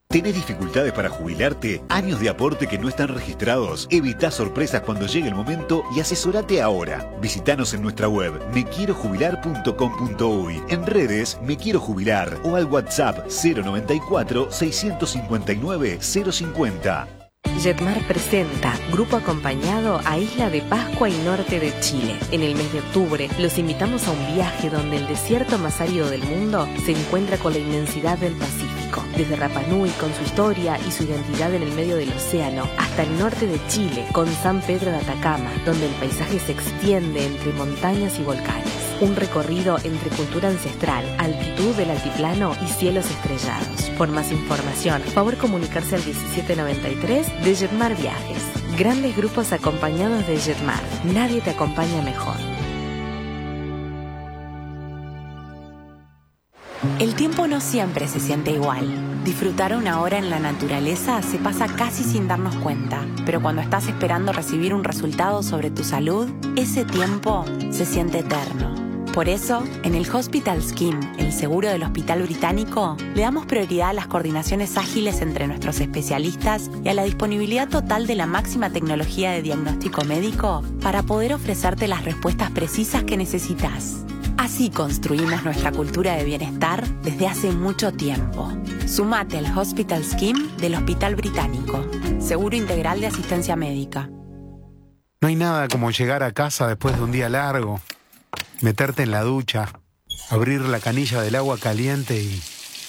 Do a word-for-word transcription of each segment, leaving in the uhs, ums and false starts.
¿Tenés dificultades para jubilarte? ¿Años de aporte que no están registrados? Evita sorpresas cuando llegue el momento y asesorate ahora. Visítanos en nuestra web me quiero jubilar punto com punto uy, en redes Me Quiero Jubilar o al WhatsApp cero noventa y cuatro, seiscientos cincuenta y nueve, cero cincuenta. Jetmar presenta Grupo Acompañado a Isla de Pascua y norte de Chile. En el mes de octubre los invitamos a un viaje donde el desierto más árido del mundo se encuentra con la inmensidad del Pacífico. Desde Rapa Nui con su historia y su identidad en el medio del océano, hasta el norte de Chile con San Pedro de Atacama, donde el paisaje se extiende entre montañas y volcanes. Un recorrido entre cultura ancestral, altitud del altiplano y cielos estrellados. Por más información, favor comunicarse al diecisiete noventa y tres de Jetmar Viajes. Grandes grupos acompañados de Jetmar. Nadie te acompaña mejor. El tiempo no siempre se siente igual. Disfrutar una hora en la naturaleza se pasa casi sin darnos cuenta, pero cuando estás esperando recibir un resultado sobre tu salud, ese tiempo se siente eterno. Por eso, en el Hospital Scheme, el seguro del Hospital Británico, le damos prioridad a las coordinaciones ágiles entre nuestros especialistas y a la disponibilidad total de la máxima tecnología de diagnóstico médico para poder ofrecerte las respuestas precisas que necesitas. Así construimos nuestra cultura de bienestar desde hace mucho tiempo. Sumate al Hospital Scheme del Hospital Británico. Seguro integral de asistencia médica. No hay nada como llegar a casa después de un día largo, meterte en la ducha, abrir la canilla del agua caliente y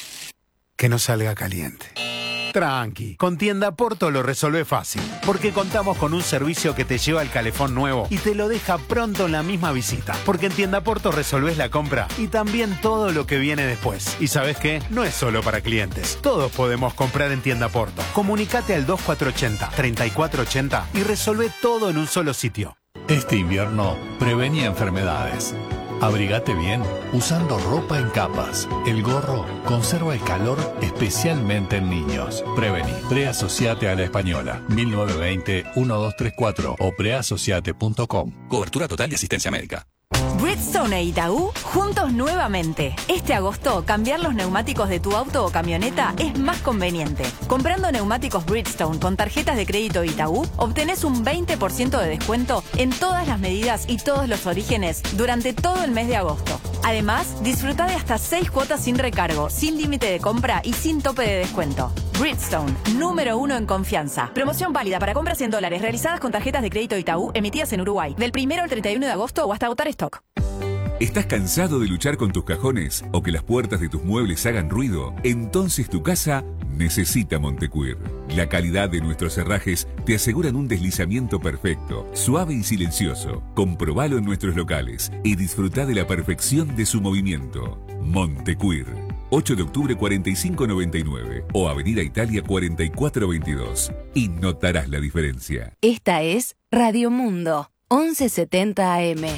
que no salga caliente. Tranqui, con Tienda Porto lo resolvé fácil, porque contamos con un servicio que te lleva el calefón nuevo y te lo deja pronto en la misma visita. Porque en Tienda Porto resolvés la compra y también todo lo que viene después. Y ¿sabés qué? No es solo para clientes. Todos podemos comprar en Tienda Porto. Comunicate al dos cuatro ocho cero, tres cuatro ocho cero y resolvé todo en un solo sitio. Este invierno, prevení enfermedades. Abrigate bien usando ropa en capas. El gorro conserva el calor especialmente en niños. Prevení. Preasociate a la Española. mil novecientos veinte, doce treinta y cuatro o preasociate punto com. Cobertura total de asistencia médica. Bridgestone e Itaú juntos nuevamente. Este agosto, cambiar los neumáticos de tu auto o camioneta es más conveniente. Comprando neumáticos Bridgestone con tarjetas de crédito Itaú, obtenés un veinte por ciento de descuento en todas las medidas y todos los orígenes durante todo el mes de agosto. Además, disfruta de hasta seis cuotas sin recargo, sin límite de compra y sin tope de descuento. Bridgestone, número uno en confianza. Promoción válida para compras en dólares realizadas con tarjetas de crédito Itaú emitidas en Uruguay, del primero al treinta y uno de agosto o hasta agotar stock. ¿Estás cansado de luchar con tus cajones o que las puertas de tus muebles hagan ruido? Entonces tu casa necesita Montecuir. La calidad de nuestros herrajes te aseguran un deslizamiento perfecto, suave y silencioso. Comprobalo en nuestros locales y disfruta de la perfección de su movimiento. Montecuir. ocho de octubre cuarenta y cinco noventa y nueve o Avenida Italia cuarenta y cuatro veintidós. Y notarás la diferencia. Esta es Radio Mundo, once setenta A M.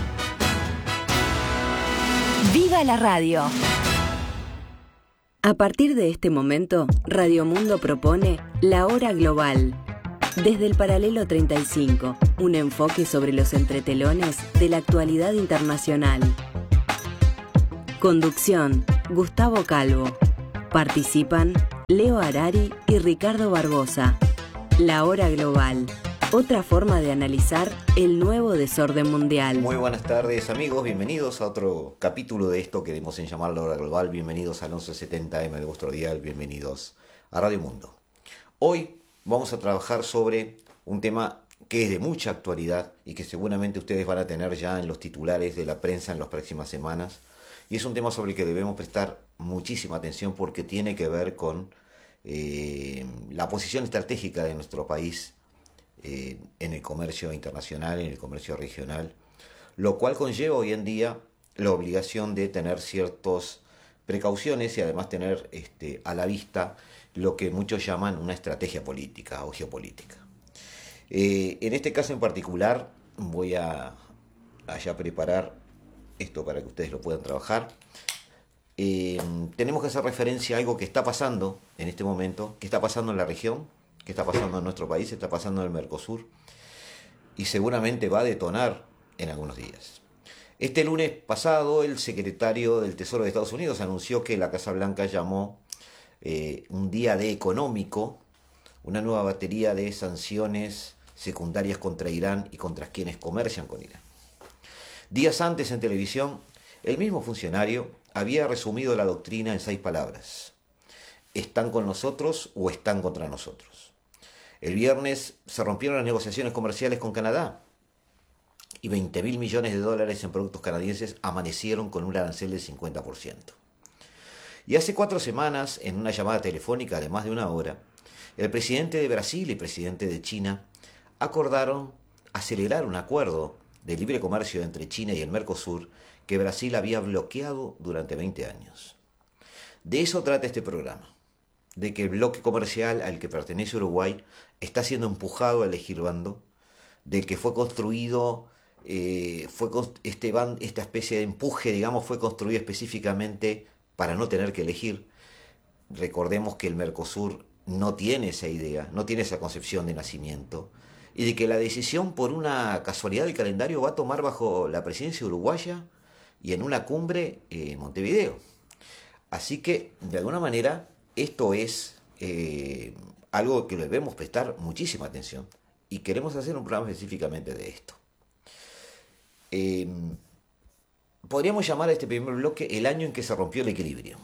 ¡Viva la radio! A partir de este momento, Radio Mundo propone La Hora Global. Desde el paralelo treinta y cinco, un enfoque sobre los entretelones de la actualidad internacional. Conducción, Gustavo Calvo. Participan Leo Harari y Ricardo Barbosa. La Hora Global. Otra forma de analizar el nuevo desorden mundial. Muy buenas tardes, amigos. Bienvenidos a otro capítulo de esto que debemos en llamar La Hora Global. Bienvenidos al once setenta A M de vuestro dial. Bienvenidos a Radio Mundo. Hoy vamos a trabajar sobre un tema que es de mucha actualidad y que seguramente ustedes van a tener ya en los titulares de la prensa en las próximas semanas. Y es un tema sobre el que debemos prestar muchísima atención porque tiene que ver con eh, la posición estratégica de nuestro país Eh, en el comercio internacional, en el comercio regional, lo cual conlleva hoy en día la obligación de tener ciertas precauciones y además tener este, a la vista lo que muchos llaman una estrategia política o geopolítica. Eh, en este caso en particular voy a, a ya preparar esto para que ustedes lo puedan trabajar. Eh, tenemos que hacer referencia a algo que está pasando en este momento, que está pasando en la región, que está pasando en nuestro país, está pasando en el Mercosur y seguramente va a detonar en algunos días. Este lunes pasado el secretario del Tesoro de Estados Unidos anunció que la Casa Blanca llamó eh, un día de económico, una nueva batería de sanciones secundarias contra Irán y contra quienes comercian con Irán. Días antes en televisión, el mismo funcionario había resumido la doctrina en seis palabras: ¿están con nosotros o están contra nosotros? El viernes se rompieron las negociaciones comerciales con Canadá y veinte mil millones de dólares en productos canadienses amanecieron con un arancel del cincuenta por ciento. Y hace cuatro semanas, en una llamada telefónica de más de una hora, el presidente de Brasil y el presidente de China acordaron acelerar un acuerdo de libre comercio entre China y el Mercosur que Brasil había bloqueado durante veinte años. De eso trata este programa, de que el bloque comercial al que pertenece Uruguay está siendo empujado a elegir bando, de que fue construido, eh, fue este band, esta especie de empuje, digamos, fue construido específicamente para no tener que elegir. Recordemos que el Mercosur no tiene esa idea, no tiene esa concepción de nacimiento, y de que la decisión por una casualidad del calendario va a tomar bajo la presidencia uruguaya y en una cumbre en Montevideo. Así que, de alguna manera, esto es eh, algo que le debemos prestar muchísima atención y queremos hacer un programa específicamente de esto. Eh, podríamos llamar a este primer bloque el año en que se rompió el equilibrio.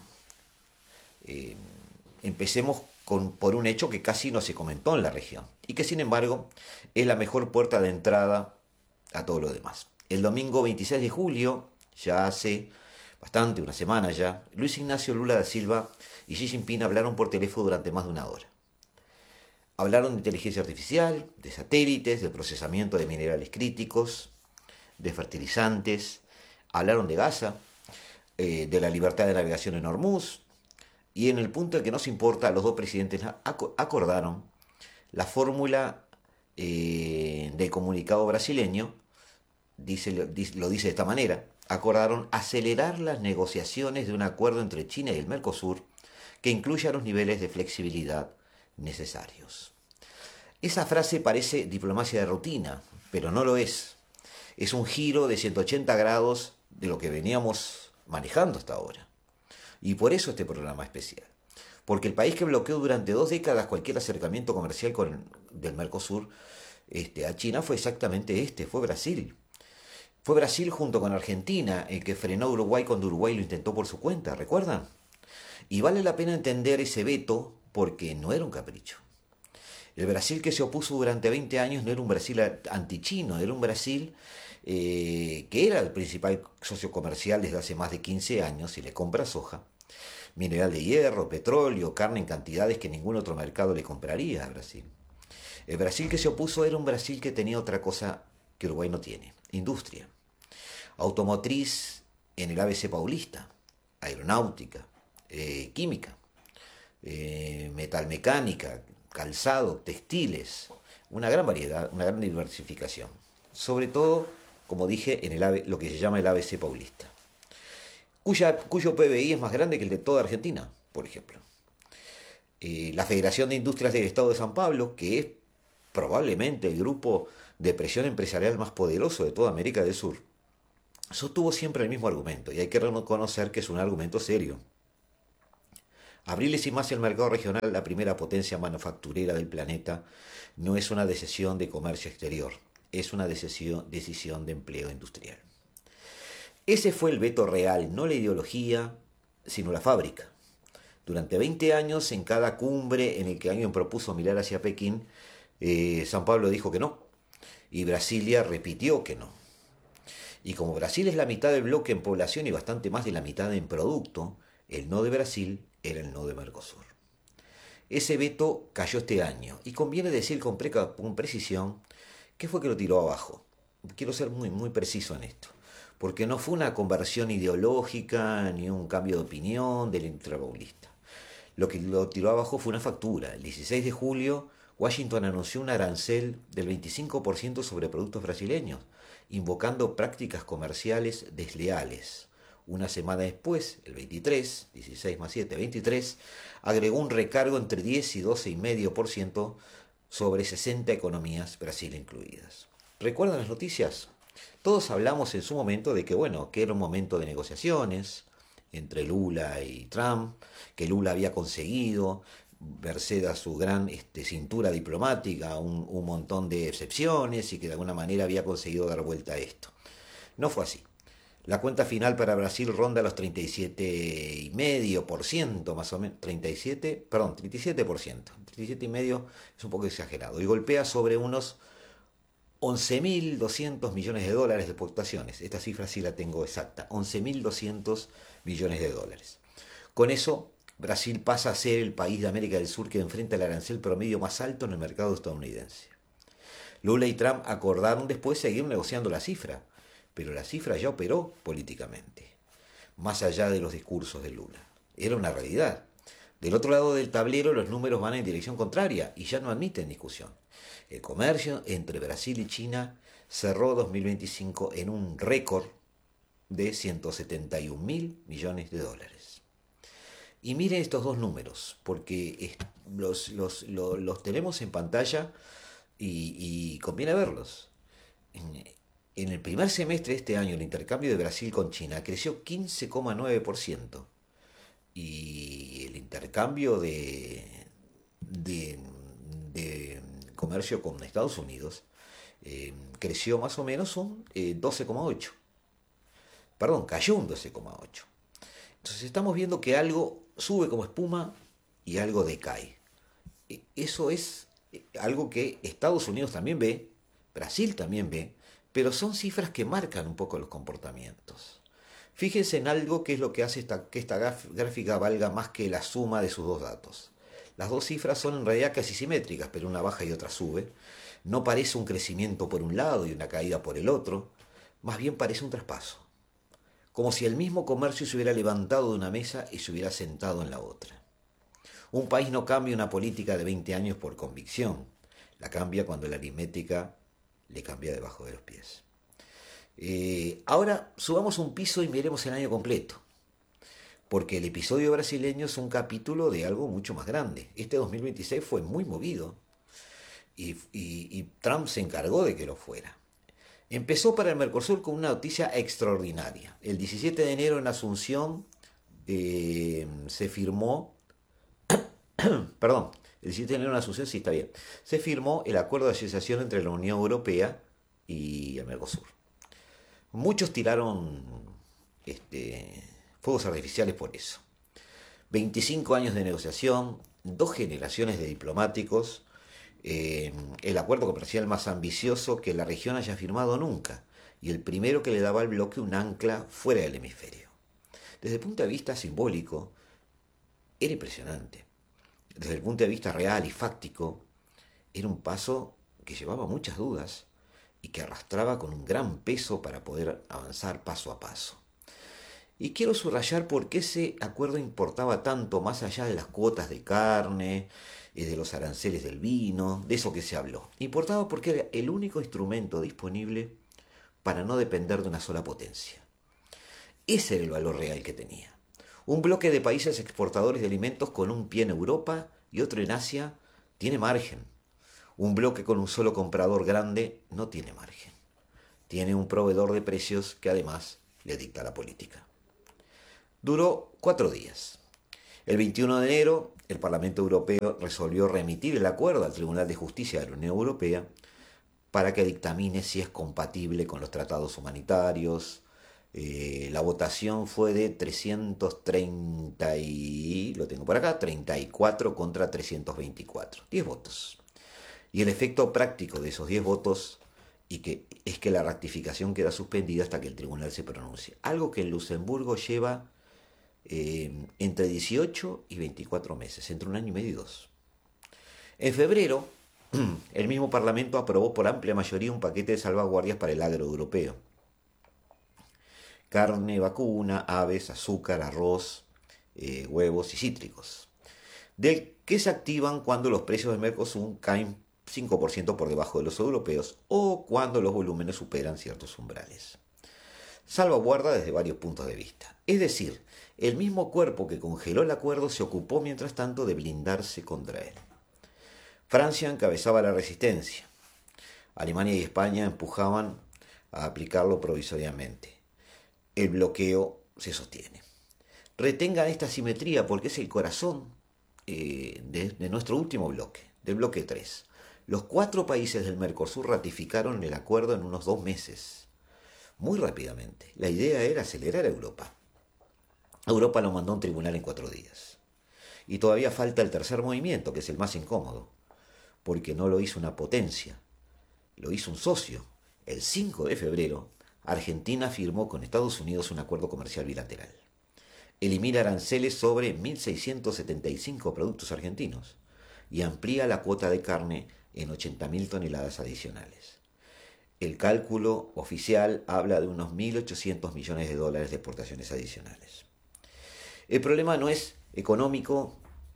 Eh, empecemos con, por un hecho que casi no se comentó en la región y que sin embargo es la mejor puerta de entrada a todo lo demás. El domingo veintiséis de julio, ya hace bastante, una semana ya, Luis Ignacio Lula da Silva y Xi Jinping hablaron por teléfono durante más de una hora. Hablaron de inteligencia artificial, de satélites, del procesamiento de minerales críticos, de fertilizantes, hablaron de Gaza, eh, de la libertad de navegación en Hormuz, y en el punto en que nos importa, los dos presidentes acordaron la fórmula eh, del comunicado brasileño, dice, lo dice de esta manera: acordaron acelerar las negociaciones de un acuerdo entre China y el Mercosur que incluya los niveles de flexibilidad necesarios. Esa frase parece diplomacia de rutina, pero no lo es. Es un giro de ciento ochenta grados de lo que veníamos manejando hasta ahora. Y por eso este programa especial. Porque el país que bloqueó durante dos décadas cualquier acercamiento comercial con, del Mercosur este, a China fue exactamente este, fue Brasil. Fue Brasil junto con Argentina el que frenó a Uruguay cuando Uruguay lo intentó por su cuenta, ¿recuerdan? Y vale la pena entender ese veto porque no era un capricho. El Brasil que se opuso durante veinte años no era un Brasil antichino, era un Brasil eh, que era el principal socio comercial desde hace más de quince años y le compra soja, mineral de hierro, petróleo, carne en cantidades que ningún otro mercado le compraría a Brasil. El Brasil que se opuso era un Brasil que tenía otra cosa que Uruguay no tiene: industria. Automotriz en el A B C Paulista, aeronáutica, eh, química, eh, metalmecánica, calzado, textiles, una gran variedad, una gran diversificación. Sobre todo, como dije, en el A B, lo que se llama el A B C Paulista, cuya, cuyo P B I es más grande que el de toda Argentina, por ejemplo. Eh, la Federación de Industrias del Estado de San Pablo, que es probablemente el grupo de presión empresarial más poderoso de toda América del Sur, sostuvo siempre el mismo argumento, y hay que reconocer que es un argumento serio. Abrirle sin más el mercado regional, la primera potencia manufacturera del planeta, no es una decisión de comercio exterior, es una decisión, decisión de empleo industrial. Ese fue el veto real, no la ideología, sino la fábrica. Durante veinte años, en cada cumbre en el que alguien propuso mirar hacia Pekín, eh, San Pablo dijo que no, y Brasilia repitió que no. Y como Brasil es la mitad del bloque en población y bastante más de la mitad en producto, el no de Brasil era el no de Mercosur. Ese veto cayó este año, y conviene decir con, pre con precisión qué fue que lo tiró abajo. Quiero ser muy, muy preciso en esto, porque no fue una conversión ideológica ni un cambio de opinión del intrapaulista. Lo que lo tiró abajo fue una factura. El dieciséis de julio, Washington anunció un arancel del veinticinco por ciento sobre productos brasileños, invocando prácticas comerciales desleales. Una semana después, el veintitrés, dieciséis más siete, veintitrés, agregó un recargo entre diez y doce coma cinco por ciento sobre sesenta economías, Brasil incluidas. ¿Recuerdan las noticias? Todos hablamos en su momento de que, bueno, que era un momento de negociaciones entre Lula y Trump, que Lula había conseguido, merced a su gran este, cintura diplomática, un, un montón de excepciones y que de alguna manera había conseguido dar vuelta a esto. No fue así. La cuenta final para Brasil ronda los treinta y siete coma cinco por ciento más o menos, treinta y siete, perdón, treinta y siete por ciento, treinta y siete coma cinco por ciento es un poco exagerado, y golpea sobre unos once mil doscientos millones de dólares de exportaciones. Esta cifra sí la tengo exacta, once mil doscientos millones de dólares. Con eso, Brasil pasa a ser el país de América del Sur que enfrenta el arancel promedio más alto en el mercado estadounidense. Lula y Trump acordaron después seguir negociando la cifra, pero la cifra ya operó políticamente, más allá de los discursos de Lula. Era una realidad. Del otro lado del tablero los números van en dirección contraria y ya no admiten discusión. El comercio entre Brasil y China cerró dos mil veinticinco en un récord de ciento setenta y un mil millones de dólares. Y miren estos dos números, porque los, los, los, los tenemos en pantalla y, y conviene verlos. En, en el primer semestre de este año el intercambio de Brasil con China creció quince coma nueve por ciento y el intercambio de, de, de comercio con Estados Unidos eh, creció más o menos un eh, doce coma ocho por ciento. Perdón, cayó un doce coma ocho por ciento. Entonces estamos viendo que algo sube como espuma y algo decae. Eso es algo que Estados Unidos también ve, Brasil también ve, pero son cifras que marcan un poco los comportamientos. Fíjense en algo que es lo que hace esta, que esta gráfica valga más que la suma de sus dos datos. Las dos cifras son en realidad casi simétricas, pero una baja y otra sube. No parece un crecimiento por un lado y una caída por el otro, más bien parece un traspaso. Como si el mismo comercio se hubiera levantado de una mesa y se hubiera sentado en la otra. Un país no cambia una política de veinte años por convicción, la cambia cuando la aritmética le cambia debajo de los pies. Eh, ahora subamos un piso y miremos el año completo, porque el episodio brasileño es un capítulo de algo mucho más grande. Este dos mil veintiséis fue muy movido y, y, y Trump se encargó de que lo fuera. Empezó para el Mercosur con una noticia extraordinaria. El diecisiete de enero en Asunción eh, se firmó, perdón, el diecisiete de enero en Asunción, sí está bien, se firmó el acuerdo de asociación entre la Unión Europea y el Mercosur. Muchos tiraron este, fuegos artificiales por eso. veinticinco años de negociación, dos generaciones de diplomáticos, Eh, el acuerdo comercial más ambicioso que la región haya firmado nunca y el primero que le daba al bloque un ancla fuera del hemisferio. Desde el punto de vista simbólico era impresionante. Desde el punto de vista real y fáctico era un paso que llevaba muchas dudas y que arrastraba con un gran peso para poder avanzar paso a paso. Y quiero subrayar por qué ese acuerdo importaba tanto más allá de las cuotas de carne, de los aranceles del vino, de eso que se habló. Importaba porque era el único instrumento disponible para no depender de una sola potencia. Ese era el valor real que tenía. Un bloque de países exportadores de alimentos con un pie en Europa y otro en Asia tiene margen. Un bloque con un solo comprador grande no tiene margen. Tiene un proveedor de precios que además le dicta la política. Duró cuatro días. El veintiuno de enero, el Parlamento Europeo resolvió remitir el acuerdo al Tribunal de Justicia de la Unión Europea para que dictamine si es compatible con los tratados humanitarios. Eh, la votación fue de trescientos treinta y, lo tengo por acá, treinta y cuatro contra trescientos veinticuatro, diez votos. Y el efecto práctico de esos diez votos y que, es que la ratificación queda suspendida hasta que el tribunal se pronuncie. Algo que en Luxemburgo lleva Eh, entre dieciocho y veinticuatro meses, entre un año y medio y dos. En febrero, el mismo Parlamento aprobó por amplia mayoría un paquete de salvaguardias para el agro europeo. Carne vacuna, aves, azúcar, arroz, eh, huevos y cítricos, del que se activan cuando los precios del Mercosur caen cinco por ciento por debajo de los europeos o cuando los volúmenes superan ciertos umbrales. Salvaguarda desde varios puntos de vista. Es decir, el mismo cuerpo que congeló el acuerdo se ocupó mientras tanto de blindarse contra él. Francia encabezaba la resistencia. Alemania y España empujaban a aplicarlo provisoriamente. El bloqueo se sostiene. retengan esta simetría porque es el corazón eh, de, de nuestro último bloque, del bloque tres. Los cuatro países del Mercosur ratificaron el acuerdo en unos dos meses, muy rápidamente. La idea era acelerar a Europa. Europa lo mandó a un tribunal en cuatro días. Y todavía falta el tercer movimiento, que es el más incómodo, porque no lo hizo una potencia, lo hizo un socio. El cinco de febrero, Argentina firmó con Estados Unidos un acuerdo comercial bilateral. Elimina aranceles sobre mil seiscientos setenta y cinco productos argentinos y amplía la cuota de carne en ochenta mil toneladas adicionales. El cálculo oficial habla de unos mil ochocientos millones de dólares de exportaciones adicionales. El problema no es económico,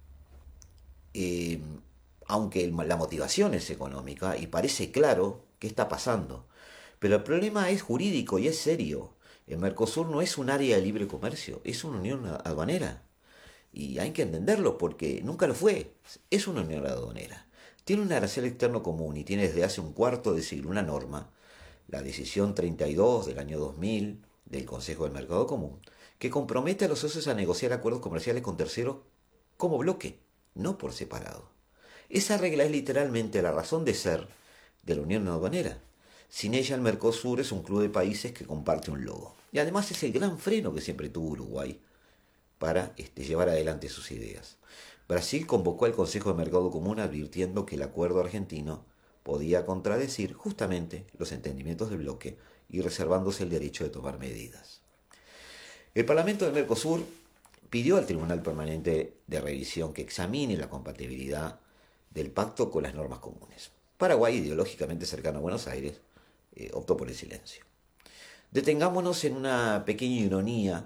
eh, aunque el, la motivación es económica y parece claro qué está pasando. Pero el problema es jurídico y es serio. El Mercosur no es un área de libre comercio, es una unión aduanera. Y hay que entenderlo porque nunca lo fue. Es una unión aduanera. Tiene un arancel externo común y tiene desde hace un cuarto de siglo una norma, la decisión treinta y dos del año dos mil del Consejo del Mercado Común, que compromete a los socios a negociar acuerdos comerciales con terceros como bloque, no por separado. Esa regla es literalmente la razón de ser de la unión aduanera. Sin ella, el Mercosur es un club de países que comparte un logo. Y además es el gran freno que siempre tuvo Uruguay para este, llevar adelante sus ideas. Brasil convocó al Consejo de Mercado Común advirtiendo que el acuerdo argentino podía contradecir justamente los entendimientos del bloque y reservándose el derecho de tomar medidas. El Parlamento del Mercosur pidió al Tribunal Permanente de Revisión que examine la compatibilidad del pacto con las normas comunes. Paraguay, ideológicamente cercano a Buenos Aires, eh, optó por el silencio. Detengámonos en una pequeña ironía,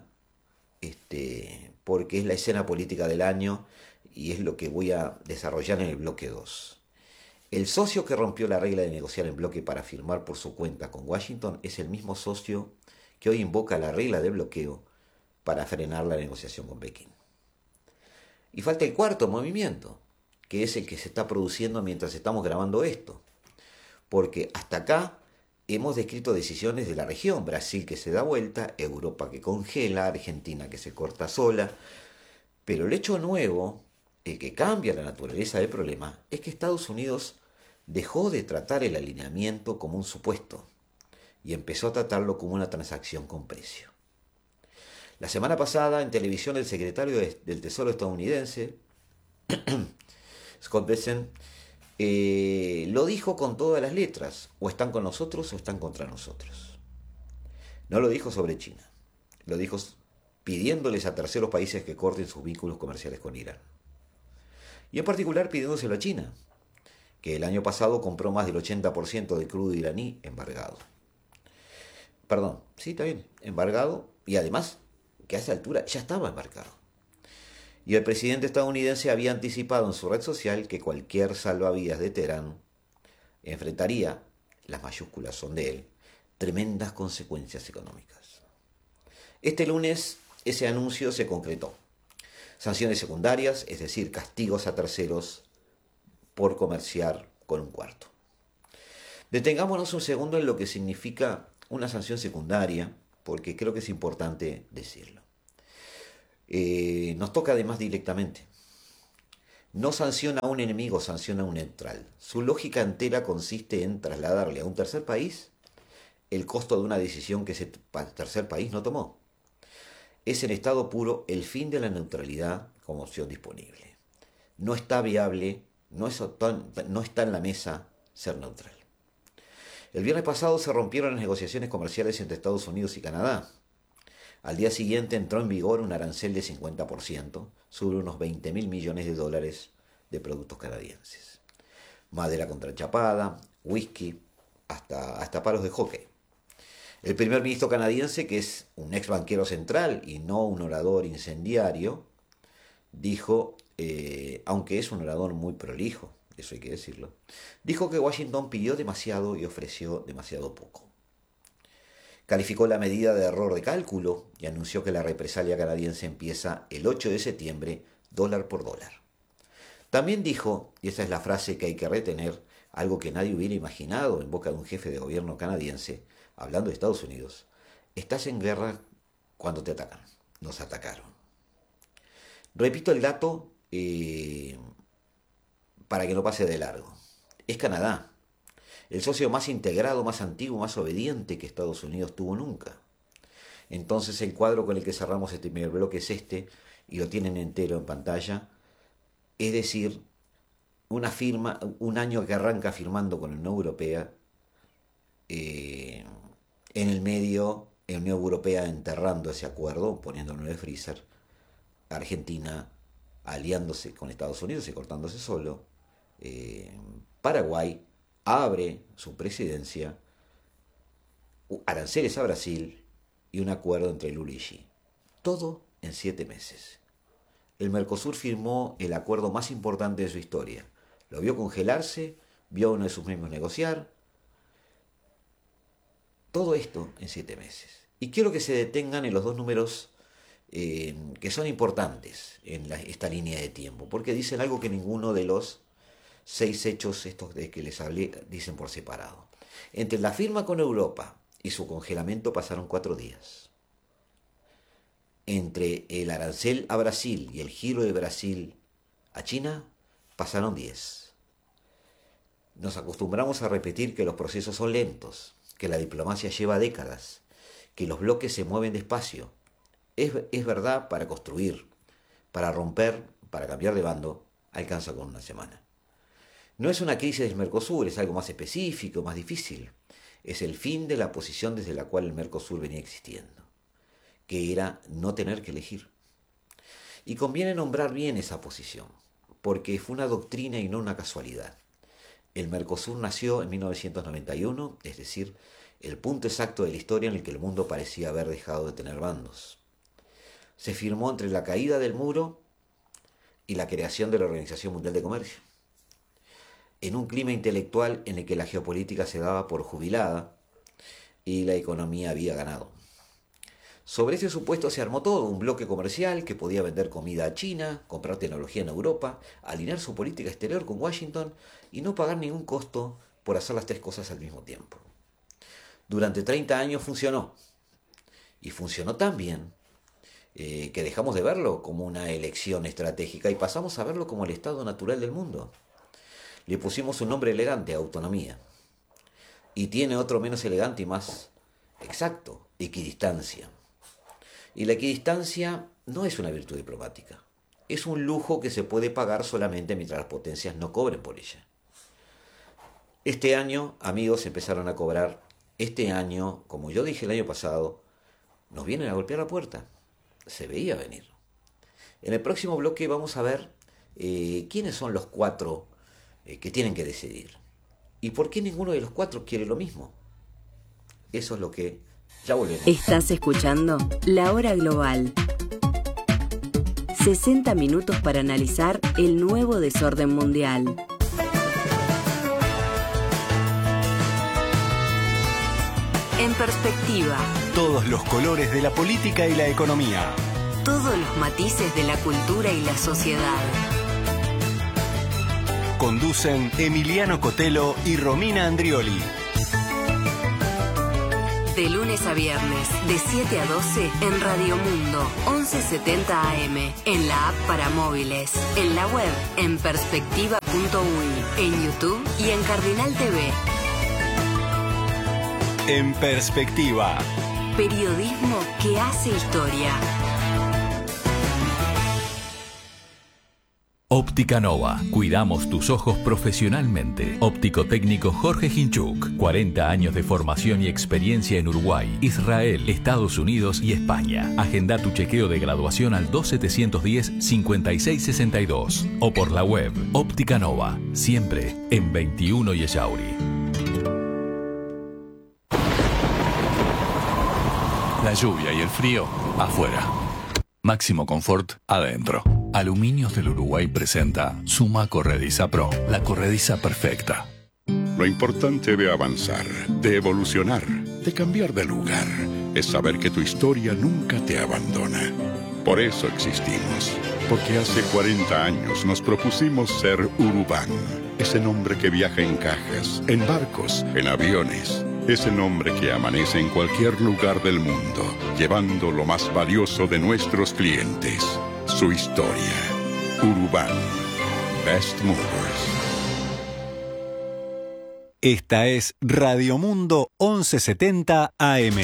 este, porque es la escena política del año y es lo que voy a desarrollar en el bloque dos. El socio que rompió la regla de negociar en bloque para firmar por su cuenta con Washington es el mismo socio que hoy invoca la regla de bloqueo para frenar la negociación con Pekín. Y falta el cuarto movimiento, que es el que se está produciendo mientras estamos grabando esto. Porque hasta acá hemos descrito decisiones de la región, Brasil que se da vuelta, Europa que congela, Argentina que se corta sola. Pero el hecho nuevo, el que cambia la naturaleza del problema, es que Estados Unidos dejó de tratar el alineamiento como un supuesto y empezó a tratarlo como una transacción con precio. La semana pasada en televisión el secretario de, del Tesoro estadounidense, Scott Bessent, eh, lo dijo con todas las letras, o están con nosotros o están contra nosotros. No lo dijo sobre China, lo dijo pidiéndoles a terceros países que corten sus vínculos comerciales con Irán. Y en particular pidiéndoselo a China, que el año pasado compró más del ochenta por ciento del crudo iraní embargado. Perdón, sí, está bien, embargado, y además que a esa altura ya estaba embarcado. Y el presidente estadounidense había anticipado en su red social que cualquier salvavidas de Teherán enfrentaría, las mayúsculas son de él, tremendas consecuencias económicas. Este lunes ese anuncio se concretó. Sanciones secundarias, es decir, castigos a terceros por comerciar con un cuarto. Detengámonos un segundo en lo que significa una sanción secundaria, porque creo que es importante decirlo. Eh, nos toca además directamente. No sanciona a un enemigo, sanciona a un neutral. Su lógica entera consiste en trasladarle a un tercer país el costo de una decisión que ese tercer país no tomó. Es en estado puro el fin de la neutralidad como opción disponible. No está viable, no, es, no está en la mesa ser neutral. El viernes pasado se rompieron las negociaciones comerciales entre Estados Unidos y Canadá. Al día siguiente entró en vigor un arancel de cincuenta por ciento sobre unos veinte mil millones de dólares de productos canadienses. Madera contrachapada, whisky, hasta, hasta palos de hockey. El primer ministro canadiense, que es un ex banquero central y no un orador incendiario, dijo, eh, aunque es un orador muy prolijo, eso hay que decirlo, dijo que Washington pidió demasiado y ofreció demasiado poco. Calificó la medida de error de cálculo y anunció que la represalia canadiense empieza el ocho de septiembre, dólar por dólar. También dijo, y esa es la frase que hay que retener, algo que nadie hubiera imaginado en boca de un jefe de gobierno canadiense, hablando de Estados Unidos, estás en guerra cuando te atacan. Nos atacaron. Repito el dato eh, para que no pase de largo. Es Canadá, el socio más integrado, más antiguo, más obediente que Estados Unidos tuvo nunca. Entonces el cuadro con el que cerramos este primer bloque es este, y lo tienen entero en pantalla. Es decir, una firma, un año que arranca firmando con la Unión Europea, eh, en el medio, la Unión Europea enterrando ese acuerdo, poniéndolo en el freezer, Argentina aliándose con Estados Unidos y cortándose solo, eh, Paraguay abre su presidencia, aranceles a Brasil y un acuerdo entre Lula y Xi. Todo en siete meses. El Mercosur firmó el acuerdo más importante de su historia. Lo vio congelarse, vio a uno de sus miembros negociar. Todo esto en siete meses. Y quiero que se detengan en los dos números eh, que son importantes en la, esta línea de tiempo, porque dicen algo que ninguno de los seis hechos estos de que les hablé dicen por separado. Entre la firma con Europa y su congelamiento pasaron cuatro días. Entre el arancel a Brasil y el giro de Brasil a China pasaron diez. Nos acostumbramos a repetir que los procesos son lentos, que la diplomacia lleva décadas, que los bloques se mueven despacio. Es, es verdad, para construir, para romper, para cambiar de bando, alcanza con una semana. No es una crisis del Mercosur, es algo más específico, más difícil. Es el fin de la posición desde la cual el Mercosur venía existiendo, que era no tener que elegir. Y conviene nombrar bien esa posición, porque fue una doctrina y no una casualidad. El Mercosur nació en mil novecientos noventa y uno, es decir, el punto exacto de la historia en el que el mundo parecía haber dejado de tener bandos. Se firmó entre la caída del muro y la creación de la Organización Mundial de Comercio, en un clima intelectual en el que la geopolítica se daba por jubilada y la economía había ganado. Sobre ese supuesto se armó todo, un bloque comercial que podía vender comida a China, comprar tecnología en Europa, alinear su política exterior con Washington y no pagar ningún costo por hacer las tres cosas al mismo tiempo. Durante treinta años funcionó, y funcionó tan bien eh, que dejamos de verlo como una elección estratégica y pasamos a verlo como el estado natural del mundo. Le pusimos un nombre elegante, autonomía, y tiene otro menos elegante y más exacto, equidistancia. Y la equidistancia no es una virtud diplomática, es un lujo que se puede pagar solamente mientras las potencias no cobren por ella. Este año, amigos, empezaron a cobrar. Este año, como yo dije el año pasado, nos vienen a golpear la puerta. Se veía venir. En el próximo bloque vamos a ver eh, quiénes son los cuatro eh, que tienen que decidir. ¿Y por qué ninguno de los cuatro quiere lo mismo? Eso es lo que ya volvemos. Estás escuchando La Hora Global. sesenta minutos para analizar el nuevo desorden mundial. En perspectiva. Todos los colores de la política y la economía. Todos los matices de la cultura y la sociedad. Conducen Emiliano Cotelo y Romina Andrioli. De lunes a viernes, de siete a doce, en Radio Mundo, once setenta A M, en la app para móviles, en la web, en perspectiva punto uy, en YouTube y en Cardinal T V. En perspectiva. Periodismo que hace historia. Óptica Nova. Cuidamos tus ojos profesionalmente. Óptico técnico Jorge Hinchuk. cuarenta años de formación y experiencia en Uruguay, Israel, Estados Unidos y España. Agenda tu chequeo de graduación al dos setecientos diez, cincuenta y seis sesenta y dos o por la web Óptica Nova. Siempre en veintiuno y Echauri. La lluvia y el frío afuera. Máximo confort adentro. Aluminios del Uruguay presenta Suma Corrediza Pro, la corrediza perfecta. Lo importante de avanzar, de evolucionar, de cambiar de lugar, es saber que tu historia nunca te abandona. Por eso existimos, porque hace cuarenta años nos propusimos ser Urubán, ese nombre que viaja en cajas, en barcos, en aviones. Ese nombre que amanece en cualquier lugar del mundo, llevando lo más valioso de nuestros clientes, su historia. Urban. Best Movers. Esta es Radio Mundo once setenta A M.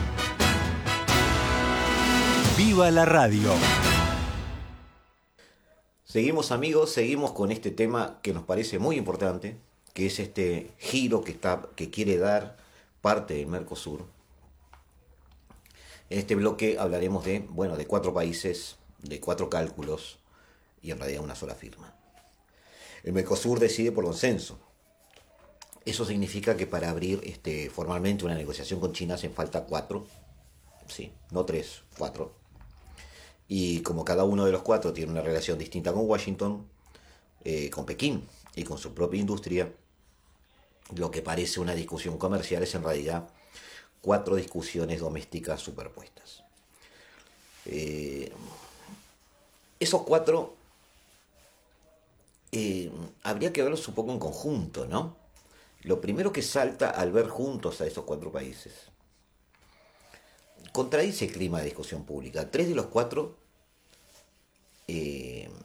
¡Viva la radio! Seguimos, amigos, seguimos con este tema que nos parece muy importante, que es este giro que, está, que quiere dar parte del Mercosur. En este bloque hablaremos de, bueno, de cuatro países, de cuatro cálculos y en realidad una sola firma. El Mercosur decide por consenso. Eso significa que para abrir este, formalmente una negociación con China hacen falta cuatro, sí, no tres, cuatro. Y como cada uno de los cuatro tiene una relación distinta con Washington, eh, con Pekín y con su propia industria, lo que parece una discusión comercial es en realidad cuatro discusiones domésticas superpuestas. Eh, esos cuatro eh, habría que verlos un poco en conjunto, ¿no? Lo primero que salta al ver juntos a esos cuatro países contradice el clima de discusión pública. Tres de los cuatro eh,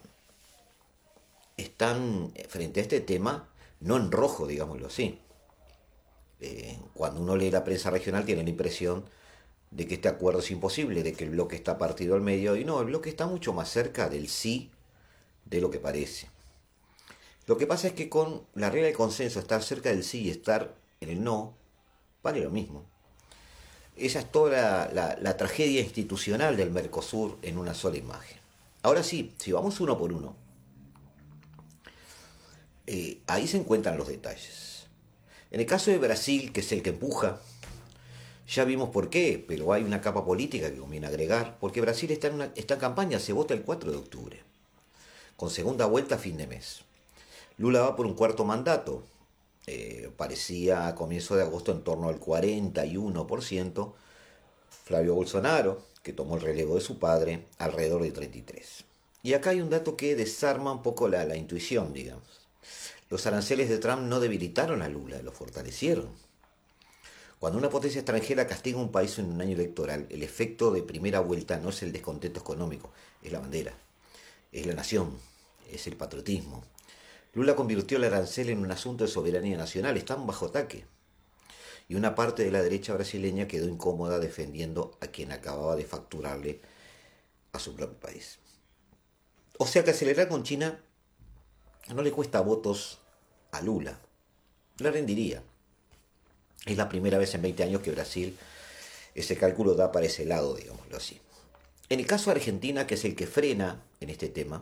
están frente a este tema no en rojo, digámoslo así. Eh, cuando uno lee la prensa regional tiene la impresión de que este acuerdo es imposible, de que el bloque está partido al medio, y no, el bloque está mucho más cerca del sí de lo que parece. Lo que pasa es que con la regla del consenso, estar cerca del sí y estar en el no, vale lo mismo. Esa es toda la, la, la tragedia institucional del Mercosur en una sola imagen. Ahora sí, si vamos uno por uno, eh, ahí se encuentran los detalles. En el caso de Brasil, que es el que empuja, ya vimos por qué, pero hay una capa política que conviene agregar, porque Brasil está en, una, está en campaña, se vota el cuatro de octubre, con segunda vuelta a fin de mes. Lula va por un cuarto mandato, eh, parecía a comienzo de agosto en torno al cuarenta y uno por ciento, Flavio Bolsonaro, que tomó el relevo de su padre, alrededor de treinta y tres por ciento. Y acá hay un dato que desarma un poco la, la intuición, digamos. Los aranceles de Trump no debilitaron a Lula, lo fortalecieron. Cuando una potencia extranjera castiga a un país en un año electoral, el efecto de primera vuelta no es el descontento económico, es la bandera, es la nación, es el patriotismo. Lula convirtió el arancel en un asunto de soberanía nacional, están bajo ataque. Y una parte de la derecha brasileña quedó incómoda defendiendo a quien acababa de facturarle a su propio país. O sea que acelerar con China no le cuesta votos a Lula, le rendiría. Es la primera vez en veinte años que Brasil ese cálculo da para ese lado, digámoslo así. En el caso de Argentina, que es el que frena en este tema,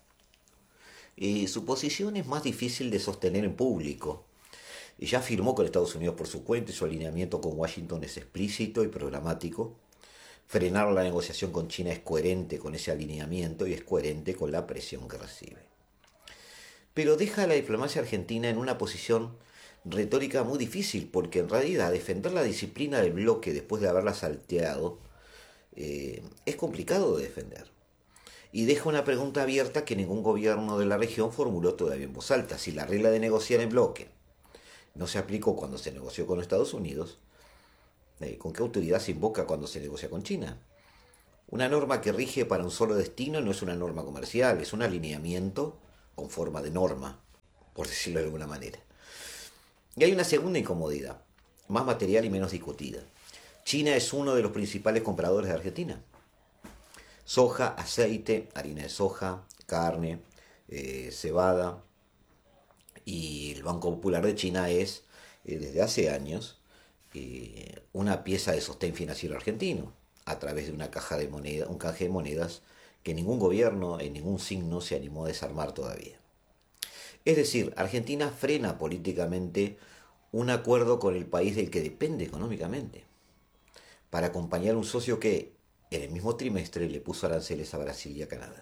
eh, su posición es más difícil de sostener en público. Y ya firmó con Estados Unidos por su cuenta y su alineamiento con Washington es explícito y programático. Frenar la negociación con China es coherente con ese alineamiento y es coherente con la presión que recibe. Pero deja a la diplomacia argentina en una posición retórica muy difícil, porque en realidad defender la disciplina del bloque después de haberla salteado eh, es complicado de defender. Y deja una pregunta abierta que ningún gobierno de la región formuló todavía en voz alta. Si la regla de negociar en bloque no se aplicó cuando se negoció con Estados Unidos, eh, ¿con qué autoridad se invoca cuando se negocia con China? Una norma que rige para un solo destino no es una norma comercial, es un alineamiento con forma de norma, por decirlo de alguna manera. Y hay una segunda incomodidad, más material y menos discutida. China es uno de los principales compradores de Argentina. Soja, aceite, harina de soja, carne, eh, cebada. Y el Banco Popular de China es, eh, desde hace años, eh, una pieza de sostén financiero argentino, a través de una caja de moneda, un canje de monedas que ningún gobierno en ningún signo se animó a desarmar todavía. Es decir, Argentina frena políticamente un acuerdo con el país del que depende económicamente, para acompañar a un socio que en el mismo trimestre le puso aranceles a Brasil y a Canadá.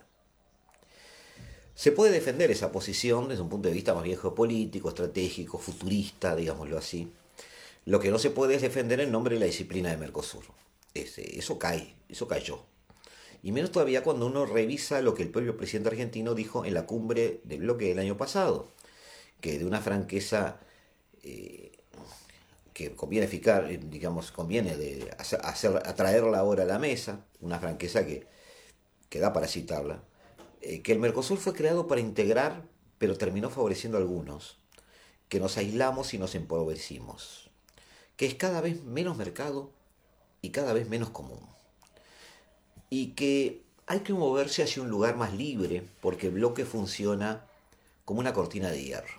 Se puede defender esa posición desde un punto de vista más bien geopolítico, estratégico, futurista, digámoslo así. Lo que no se puede es defender en nombre de la disciplina de Mercosur. Ese, eso cae, eso cayó. Y menos todavía cuando uno revisa lo que el propio presidente argentino dijo en la cumbre del bloque del año pasado, que de una franqueza eh, que conviene fijar, digamos, conviene de hacer, hacer, atraerla ahora a la mesa, una franqueza que que da para citarla, eh, que el Mercosur fue creado para integrar, pero terminó favoreciendo a algunos, que nos aislamos y nos empobrecimos, que es cada vez menos mercado y cada vez menos común, y que hay que moverse hacia un lugar más libre porque el bloque funciona como una cortina de hierro.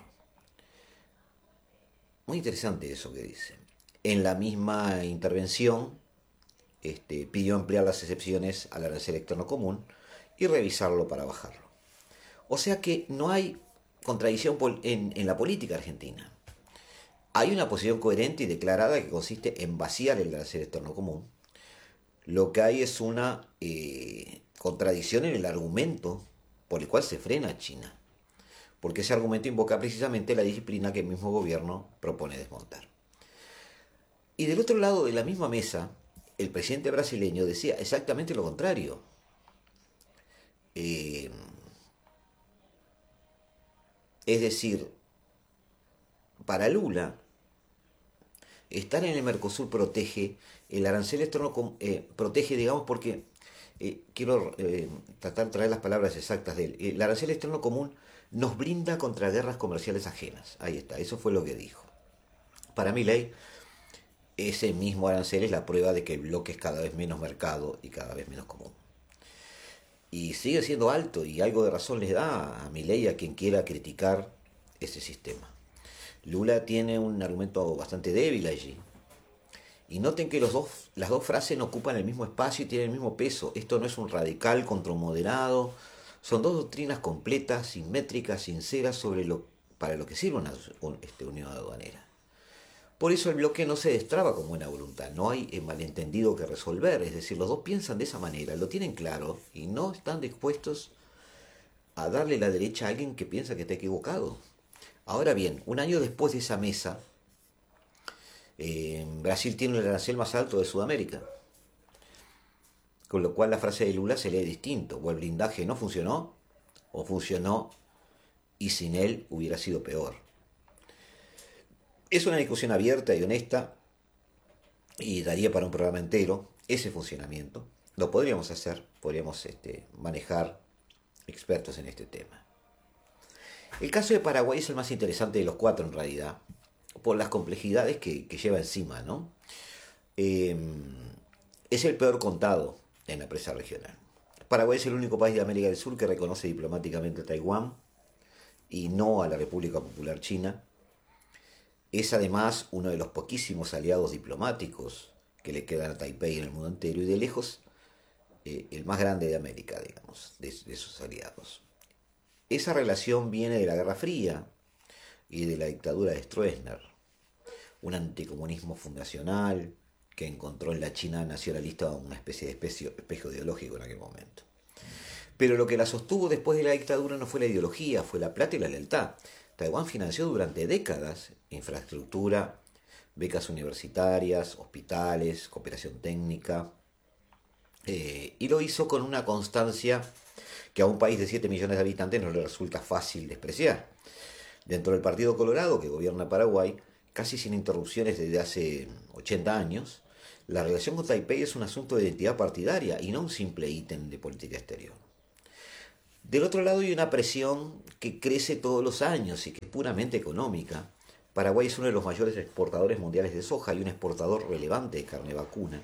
Muy interesante eso que dice. En la misma intervención este, pidió ampliar las excepciones al arancel externo común y revisarlo para bajarlo. O sea que no hay contradicción en, en la política argentina. Hay una posición coherente y declarada que consiste en vaciar el arancel externo común. Lo que hay es una eh, contradicción en el argumento por el cual se frena a China, porque ese argumento invoca precisamente la disciplina que el mismo gobierno propone desmontar. Y del otro lado de la misma mesa, el presidente brasileño decía exactamente lo contrario. Eh, es decir, para Lula, estar en el Mercosur protege, el arancel externo eh, protege, digamos, porque eh, quiero eh, tratar de traer las palabras exactas de él. El arancel externo común nos blinda contra guerras comerciales ajenas. Ahí está, eso fue lo que dijo. Para Milei, ese mismo arancel es la prueba de que el bloque es cada vez menos mercado y cada vez menos común. Y sigue siendo alto, y algo de razón les da a Milei, a quien quiera criticar ese sistema. Lula tiene un argumento bastante débil allí. Y noten que los dos, las dos frases no ocupan el mismo espacio y tienen el mismo peso. Esto no es un radical contra un moderado. Son dos doctrinas completas, simétricas, sinceras sobre lo, para lo que sirve una un, este, unión aduanera. Por eso el bloque no se destraba con buena voluntad. No hay eh, malentendido que resolver. Es decir, los dos piensan de esa manera, lo tienen claro y no están dispuestos a darle la derecha a alguien que piensa que está equivocado. Ahora bien, un año después de esa mesa, eh, Brasil tiene el arancel más alto de Sudamérica. Con lo cual la frase de Lula se lee distinto. O el blindaje no funcionó, o funcionó y sin él hubiera sido peor. Es una discusión abierta y honesta y daría para un programa entero ese funcionamiento. Lo podríamos hacer, podríamos este, manejar expertos en este tema. El caso de Paraguay es el más interesante de los cuatro en realidad, por las complejidades que, que lleva encima, ¿no? Eh, es el peor contado en la prensa regional. Paraguay es el único país de América del Sur que reconoce diplomáticamente a Taiwán y no a la República Popular China. Es además uno de los poquísimos aliados diplomáticos que le quedan a Taipei en el mundo entero y de lejos eh, el más grande de América, digamos, de, de sus aliados. Esa relación viene de la Guerra Fría y de la dictadura de Stroessner, un anticomunismo fundacional que encontró en la China nacionalista una especie de espejo, espejo ideológico en aquel momento. Pero lo que la sostuvo después de la dictadura no fue la ideología, fue la plata y la lealtad. Taiwán financió durante décadas infraestructura, becas universitarias, hospitales, cooperación técnica, eh, y lo hizo con una constancia que a un país de siete millones de habitantes no le resulta fácil despreciar. Dentro del Partido Colorado, que gobierna Paraguay, casi sin interrupciones desde hace ochenta años, la relación con Taipei es un asunto de identidad partidaria y no un simple ítem de política exterior. Del otro lado hay una presión que crece todos los años y que es puramente económica. Paraguay es uno de los mayores exportadores mundiales de soja y un exportador relevante de carne vacuna.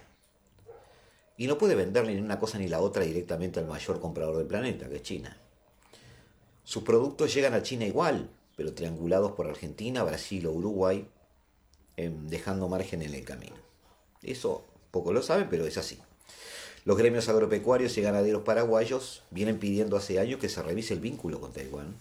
Y no puede venderle ni una cosa ni la otra directamente al mayor comprador del planeta, que es China. Sus productos llegan a China igual, pero triangulados por Argentina, Brasil o Uruguay, eh, dejando margen en el camino. Eso poco lo saben, pero es así. Los gremios agropecuarios y ganaderos paraguayos vienen pidiendo hace años que se revise el vínculo con Taiwán.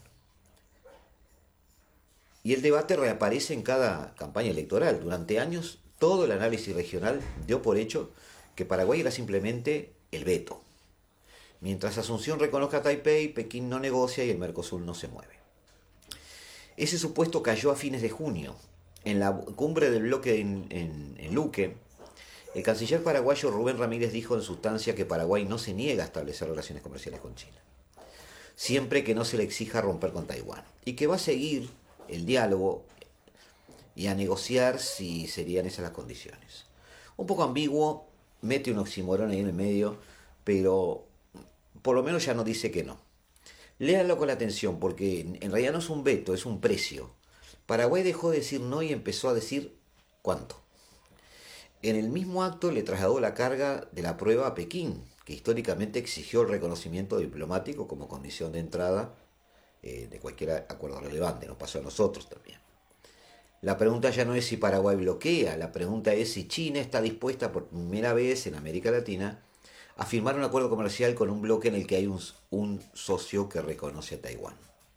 Y el debate reaparece en cada campaña electoral. Durante años, todo el análisis regional dio por hecho que Paraguay era simplemente el veto. Mientras Asunción reconozca a Taipei, Pekín no negocia y el Mercosur no se mueve. Ese supuesto cayó a fines de junio. En la cumbre del bloque en, en, en Luque, el canciller paraguayo Rubén Ramírez dijo en sustancia que Paraguay no se niega a establecer relaciones comerciales con China, siempre que no se le exija romper con Taiwán, y que va a seguir el diálogo y a negociar si serían esas las condiciones. Un poco ambiguo, mete un oxímoron ahí en el medio, pero por lo menos ya no dice que no. Léanlo con atención, porque en realidad no es un veto, es un precio. Paraguay dejó de decir no y empezó a decir cuánto. En el mismo acto le trasladó la carga de la prueba a Pekín, que históricamente exigió el reconocimiento diplomático como condición de entrada eh, de cualquier acuerdo relevante. Nos pasó a nosotros también. La pregunta ya no es si Paraguay bloquea, la pregunta es si China está dispuesta por primera vez en América Latina a firmar un acuerdo comercial con un bloque en el que hay un, un socio que reconoce a Taiwán.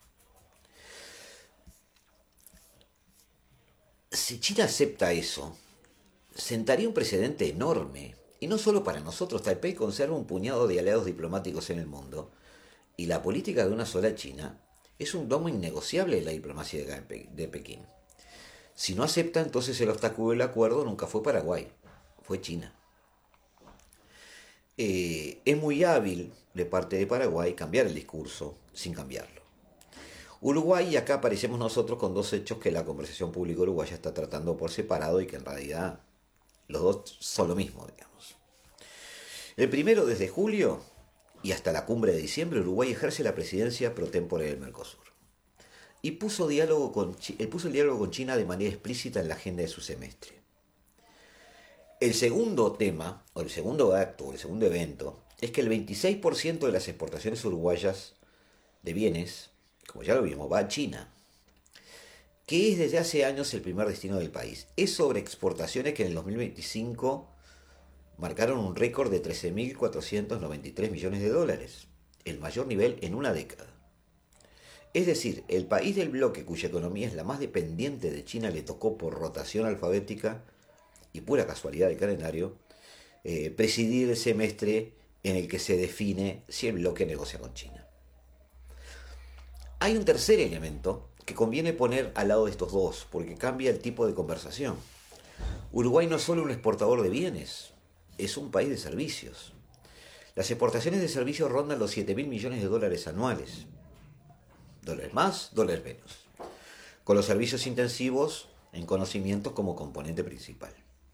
Si China acepta eso, sentaría un precedente enorme, y no solo para nosotros. Taipei conserva un puñado de aliados diplomáticos en el mundo, y la política de una sola China es un domo innegociable de la diplomacia de Pekín. Si no acepta, entonces el obstáculo del acuerdo nunca fue Paraguay, fue China. Eh, es muy hábil de parte de Paraguay cambiar el discurso sin cambiarlo. Uruguay, y acá aparecemos nosotros con dos hechos que la conversación pública uruguaya está tratando por separado y que en realidad los dos son lo mismo, digamos. El primero, desde julio y hasta la cumbre de diciembre, Uruguay ejerce la presidencia pro tempore del Mercosur. Y puso, diálogo con, él puso el diálogo con China de manera explícita en la agenda de su semestre. El segundo tema, o el segundo acto, o el segundo evento, es que el veintiséis por ciento de las exportaciones uruguayas de bienes, como ya lo vimos, va a China, que es desde hace años el primer destino del país. Es sobre exportaciones que en el dos mil veinticinco marcaron un récord de trece mil cuatrocientos noventa y tres millones de dólares, el mayor nivel en una década. Es decir, el país del bloque cuya economía es la más dependiente de China le tocó por rotación alfabética y pura casualidad del calendario eh, presidir el semestre en el que se define si el bloque negocia con China. Hay un tercer elemento que conviene poner al lado de estos dos, porque cambia el tipo de conversación. Uruguay no es solo un exportador de bienes, es un país de servicios. Las exportaciones de servicios rondan los siete mil millones de dólares anuales. Dólares más, dólares menos. Con los servicios intensivos en conocimientos como componente principal.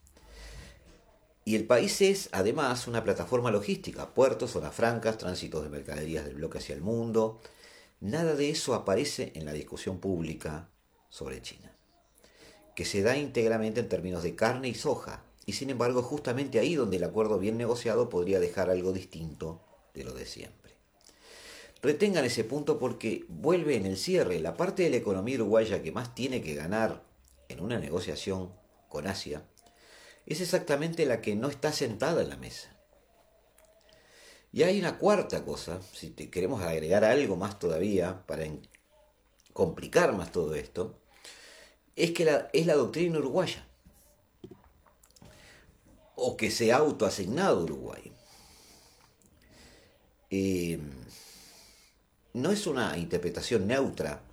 Y el país es, además, una plataforma logística, puertos, zonas francas, tránsitos de mercaderías del bloque hacia el mundo. Nada de eso aparece en la discusión pública sobre China, que se da íntegramente en términos de carne y soja, y sin embargo es justamente ahí donde el acuerdo bien negociado podría dejar algo distinto de lo de siempre. Retengan ese punto porque vuelve en el cierre. La parte de la economía uruguaya que más tiene que ganar en una negociación con Asia es exactamente la que no está sentada en la mesa. Y hay una cuarta cosa, si te queremos agregar algo más todavía para complicar más todo esto, es que la, es la doctrina uruguaya, o que se ha autoasignado Uruguay. Eh, no es una interpretación neutra,